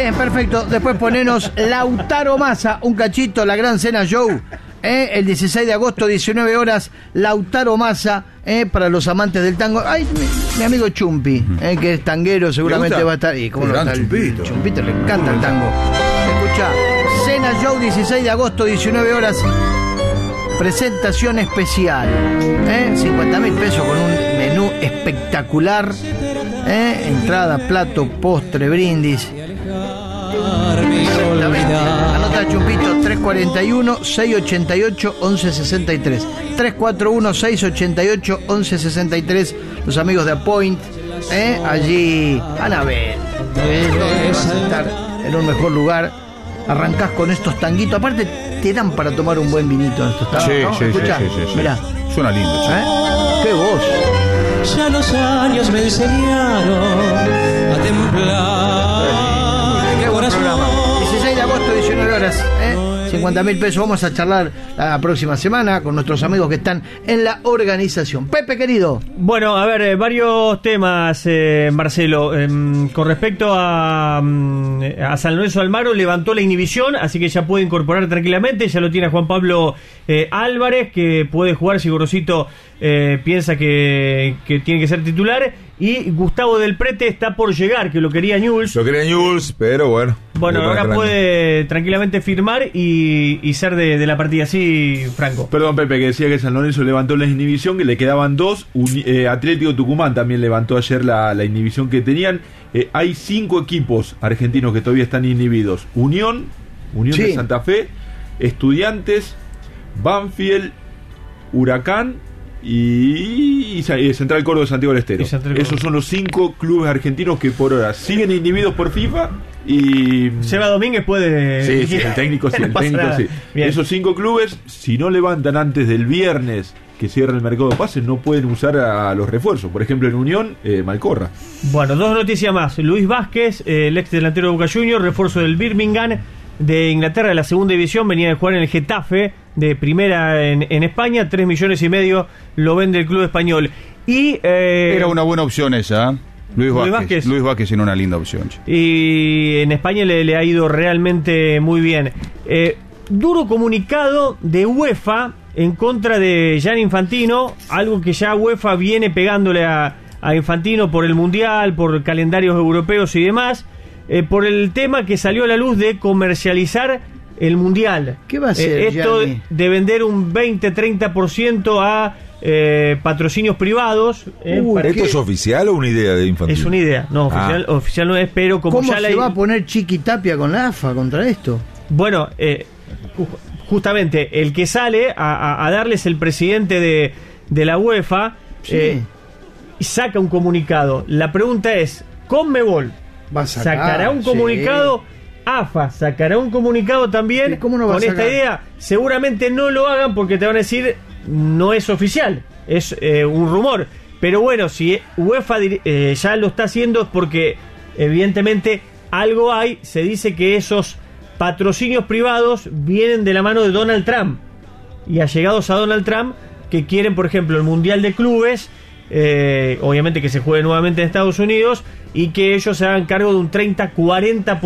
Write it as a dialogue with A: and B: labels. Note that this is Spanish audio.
A: Bien, perfecto. Después ponenos Lautaro Massa, un cachito, la gran cena show. El 16 de agosto, 19 horas, Lautaro Massa, para los amantes del tango. Ay, mi amigo Chumpi, que es tanguero, seguramente va a estar. ¿Y cómo no está
B: Chumpito?
A: Chumpito le encanta el tango. Escucha, cena show, 16 de agosto, 19 horas. Presentación especial. 50.000 pesos con un menú espectacular. Entrada, plato, postre, brindis. Anota Chumpito, 341-688-1163. 341-688-1163. Los amigos de Apoint. Allí van a ver. Vas a estar en un mejor lugar. Arrancás con estos tanguitos. Aparte, te dan para tomar un buen vinito en estos tangos.
B: Sí,
A: ¿no?
B: sí.
A: Mirá.
B: Suena lindo, che.
A: ¡Qué voz!
C: Ya los años me enseñaron a templar.
A: ¡Qué buen programa! 16 de agosto, 19 horas. 50.000 pesos. Vamos a charlar la próxima semana con nuestros amigos que están en la organización. Pepe, querido.
D: Bueno, a ver, varios temas, Marcelo. Con respecto a San Lorenzo Almagro, levantó la inhibición, así que ya puede incorporar tranquilamente. Ya lo tiene Juan Pablo Álvarez, que puede jugar si Gorosito piensa que tiene que ser titular. Y Gustavo Del Prete está por llegar, que lo quería Newell's.
B: Lo quería Newell's, pero bueno.
D: Bueno, ahora puede tranquilamente firmar y ser de la partida. Sí, Franco.
E: Perdón, Pepe, que decía que San Lorenzo levantó la inhibición, que le quedaban dos. Atlético Tucumán también levantó ayer la inhibición que tenían. Hay 5 equipos argentinos que todavía están inhibidos. Unión
A: Sí.
E: de Santa Fe, Estudiantes, Banfield, Huracán y Central Córdoba de Santiago del Estero. Esos son los 5 clubes argentinos que por ahora siguen inhibidos por FIFA. Y
D: Seba Domínguez puede.
E: Sí, el técnico sí. Esos 5 clubes, si no levantan antes del viernes que cierra el mercado de pases, no pueden usar a los refuerzos. Por ejemplo, en Unión, Malcorra.
D: Bueno, 2 noticias más. Luis Vázquez, el ex delantero de Boca Juniors, refuerzo del Birmingham de Inglaterra, de la segunda división, venía de jugar en el Getafe de primera en España. 3,5 millones lo vende el club español. Y
B: era una buena opción esa, Luis Vázquez era una linda opción.
D: Y en España le ha ido realmente muy bien. Duro comunicado de UEFA en contra de Gianni Infantino, algo que ya UEFA viene pegándole a Infantino por el Mundial, por calendarios europeos y demás, por el tema que salió a la luz de comercializar el Mundial.
A: ¿Qué va a hacer
D: esto
A: Gianni?
D: de vender un 20-30% a patrocinios privados.
F: ¿Esto es oficial o una idea de Infantino?
D: Es una idea, no, oficial no es, pero como
A: ¿Cómo
D: ya
A: se va a poner Chiquitapia con la AFA contra esto?
D: Bueno, justamente el que sale a darles el presidente de la UEFA,
A: Sí.
D: saca un comunicado. La pregunta es, ¿Conmebol sacará un comunicado?
A: Sí.
D: AFA sacará un comunicado también.
A: ¿Cómo no va
D: con
A: a
D: esta
A: sacar?
D: idea? Seguramente no lo hagan porque te van a decir no es oficial, es un rumor. Pero bueno, si UEFA ya lo está haciendo es porque evidentemente algo hay. Se dice que esos patrocinios privados vienen de la mano de Donald Trump y allegados a Donald Trump, que quieren, por ejemplo, el Mundial de Clubes, obviamente que se juegue nuevamente en Estados Unidos, y que ellos se hagan cargo de un 30-40%